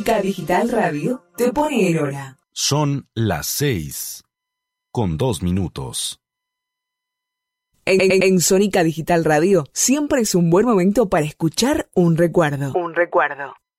Digital Radio te pone en hora. Son las 6:02. En Sónica Digital Radio siempre es un buen momento para escuchar un recuerdo.